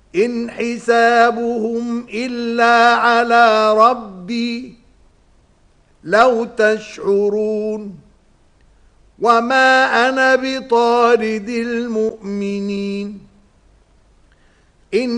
إن حسابهم إلا على ربي لو تشعرون وما أنا بطارد المؤمنين